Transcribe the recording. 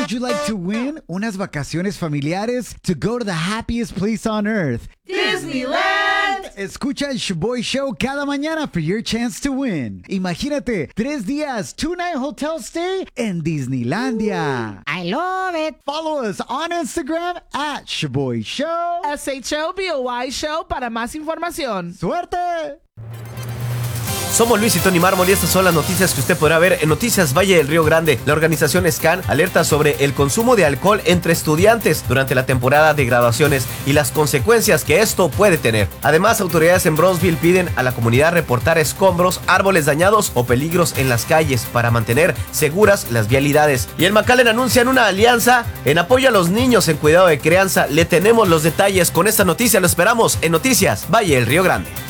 Would you like to win unas vacaciones familiares to go to the happiest place on earth? Disneyland. Escucha el Shoboy Show cada mañana for your chance to win. Imagínate, 3 días, 2-night hotel stay en Disneylandia. I love it. Follow us on Instagram at Shoboy Show. SHOBOY Show para más información. ¡Suerte! Somos Luis y Tony Mármol y estas son las noticias que usted podrá ver en Noticias Valle del Río Grande. La organización SCAN alerta sobre el consumo de alcohol entre estudiantes durante la temporada de graduaciones y las consecuencias que esto puede tener. Además, autoridades en Bronzeville piden a la comunidad reportar escombros, árboles dañados o peligros en las calles para mantener seguras las vialidades. Y en McAllen anuncian una alianza en apoyo a los niños en cuidado de crianza. Le tenemos los detalles con esta noticia. Lo esperamos en Noticias Valle del Río Grande.